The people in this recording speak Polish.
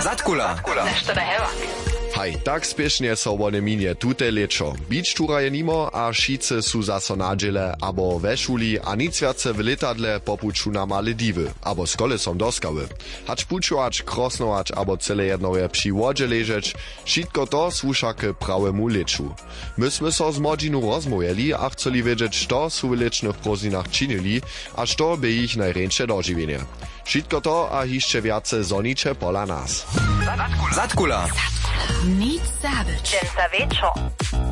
Zatkula. Nešto da hevak. Haj, tak spiešne so one minie tute lečo. Bič túra je nimo a šice sú zaso nadžele, abo ve šuli a nic viace v letadle popuču na Malediwy, abo z kolesom doskawy. Hač pučovač, krosnovač, abo celé jedno je przy wodže ležeč, šitko to słuša k prawemu leču. My sme so z Modžinu rozmojeli a chceli vedieť, što sú v lečných prózdninách činili a što by ich najrejšie doživenie. Šitko to a hišće viace zoniče pola nás. Zatkula. Nic zabyć. Čem sa vie čo.